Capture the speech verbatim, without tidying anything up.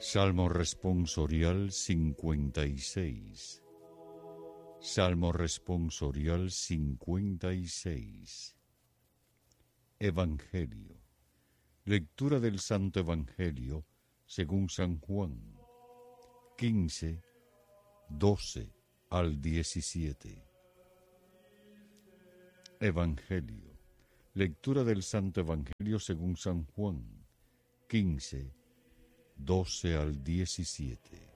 Salmo responsorial cincuenta y seis. Salmo responsorial cincuenta y seis. Evangelio. Lectura del Santo Evangelio según San Juan, quince, doce al diecisiete. Evangelio. Lectura del Santo Evangelio según San Juan, quince, doce al diecisiete.